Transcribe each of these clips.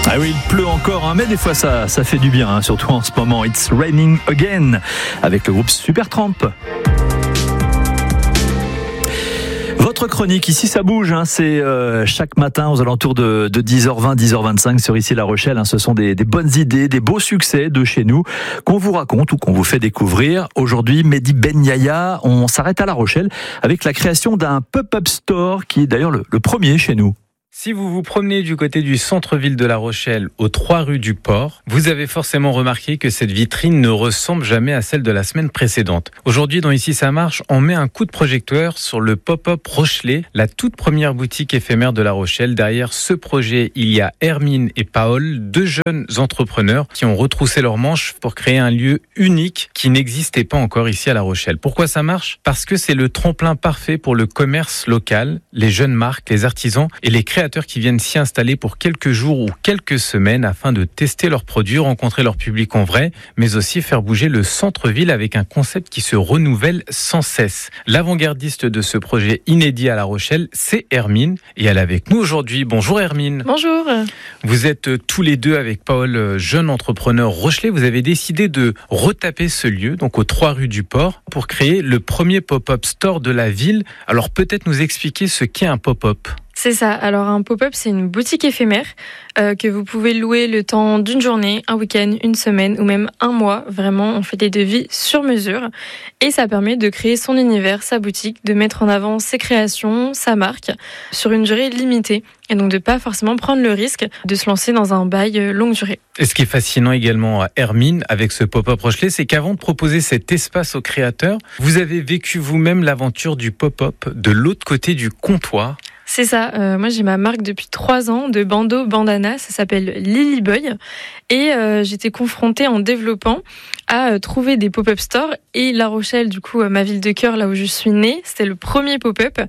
Ah oui, il pleut encore, mais des fois ça fait du bien, surtout en ce moment. It's Raining Again avec le groupe Supertramp. Votre chronique, ici ça bouge, c'est chaque matin aux alentours de 10h20, 10h25 sur Ici La Rochelle. Ce sont des bonnes idées, des beaux succès de chez nous qu'on vous raconte ou qu'on vous fait découvrir. Aujourd'hui, Mehdi Ben Yahya, on s'arrête à La Rochelle avec la création d'un pop-up store qui est d'ailleurs le premier chez nous. Si vous vous promenez du côté du centre-ville de La Rochelle, aux 3 rues du Port, vous avez forcément remarqué que cette vitrine ne ressemble jamais à celle de la semaine précédente. Aujourd'hui, dans Ici ça marche, on met un coup de projecteur sur le pop-up Rochelet, la toute première boutique éphémère de La Rochelle. Derrière ce projet, il y a Hermine et Paul, 2 jeunes entrepreneurs qui ont retroussé leurs manches pour créer un lieu unique qui n'existait pas encore ici à La Rochelle. Pourquoi ça marche ? Parce que c'est le tremplin parfait pour le commerce local, les jeunes marques, les artisans et les créateurs qui viennent s'y installer pour quelques jours ou quelques semaines afin de tester leurs produits, rencontrer leur public en vrai, mais aussi faire bouger le centre-ville avec un concept qui se renouvelle sans cesse. L'avant-gardiste de ce projet inédit à La Rochelle, c'est Hermine, et elle est avec nous aujourd'hui. Bonjour Hermine. Bonjour. Vous êtes tous les deux avec Paul, jeune entrepreneur Rochelet. Vous avez décidé de retaper ce lieu, donc aux 3 rues du Port, pour créer le premier pop-up store de la ville. Alors peut-être nous expliquer ce qu'est un pop-up ? C'est ça. Alors un pop-up, c'est une boutique éphémère que vous pouvez louer le temps d'une journée, un week-end, une semaine ou même un mois. Vraiment, on fait des devis sur mesure et ça permet de créer son univers, sa boutique, de mettre en avant ses créations, sa marque sur une durée limitée et donc de pas forcément prendre le risque de se lancer dans un bail longue durée. Et ce qui est fascinant également à Hermine avec ce pop-up Rochelet, c'est qu'avant de proposer cet espace aux créateurs, vous avez vécu vous-même l'aventure du pop-up de l'autre côté du comptoir. C'est ça. Moi, j'ai ma marque depuis 3 ans de bandeau bandana. Ça s'appelle Lily Boy. Et j'étais confrontée en développant à trouver des pop-up stores. Et La Rochelle, du coup, ma ville de cœur, là où je suis née, c'était le premier pop-up.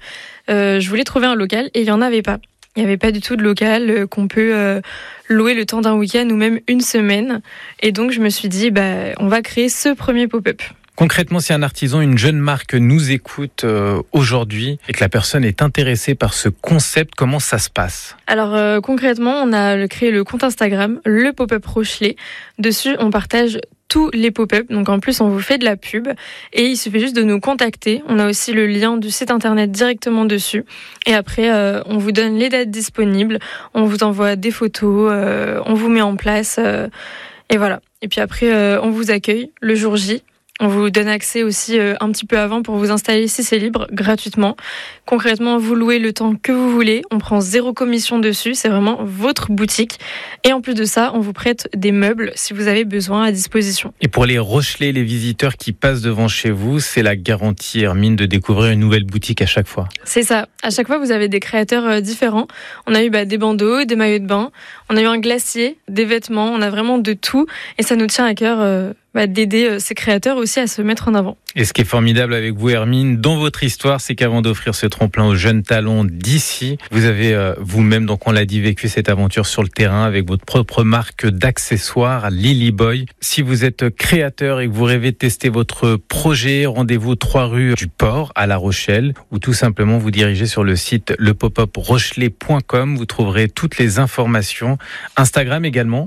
Je voulais trouver un local et il n'y en avait pas. Il n'y avait pas du tout de local qu'on peut louer le temps d'un week-end ou même une semaine. Et donc, je me suis dit, on va créer ce premier pop-up. Concrètement, si un artisan, une jeune marque nous écoute aujourd'hui et que la personne est intéressée par ce concept, comment ça se passe ? Alors concrètement, on a créé le compte Instagram, le pop-up Rochelet. Dessus, on partage tous les pop-up. Donc en plus, on vous fait de la pub et il suffit juste de nous contacter. On a aussi le lien du site internet directement dessus. Et après, on vous donne les dates disponibles, on vous envoie des photos, on vous met en place et voilà. Et puis après, on vous accueille le jour J. On vous donne accès aussi un petit peu avant pour vous installer si c'est libre, gratuitement. Concrètement, vous louez le temps que vous voulez. On prend 0 commission dessus. C'est vraiment votre boutique. Et en plus de ça, on vous prête des meubles si vous avez besoin à disposition. Et pour les Rochelais, les visiteurs qui passent devant chez vous, c'est la garantie, Hermine, de découvrir une nouvelle boutique à chaque fois. C'est ça. À chaque fois, vous avez des créateurs différents. On a eu des bandeaux, des maillots de bain. On a eu un glacier, des vêtements. On a vraiment de tout. Et ça nous tient à cœur d'aider ces créateurs aussi à se mettre en avant. Et ce qui est formidable avec vous, Hermine, dans votre histoire, c'est qu'avant d'offrir ce tremplin aux jeunes talents d'ici, vous avez vous-même, donc on l'a dit, vécu cette aventure sur le terrain avec votre propre marque d'accessoires, Lily Boy. Si vous êtes créateur et que vous rêvez de tester votre projet, rendez-vous aux 3 rues du Port à La Rochelle ou tout simplement vous dirigez sur le site lepopuprochelet.com. Vous trouverez toutes les informations. Instagram également,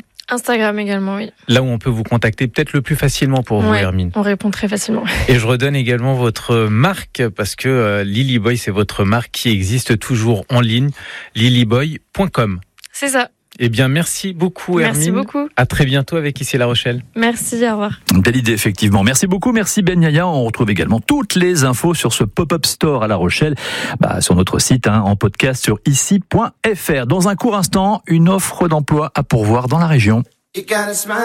oui. Là où on peut vous contacter peut-être le plus facilement pour vous, Hermine. On répond très facilement. Et je redonne également votre marque, parce que Lily Boy, c'est votre marque qui existe toujours en ligne, lilyboy.com. C'est ça. Eh bien, merci beaucoup, Hermine. Merci beaucoup. À très bientôt avec Ici La Rochelle. Merci, au revoir. Belle idée, effectivement. Merci beaucoup, merci Ben Yahya. On retrouve également toutes les infos sur ce pop-up store à La Rochelle, sur notre site, en podcast sur ici.fr. Dans un court instant, une offre d'emploi à pourvoir dans la région.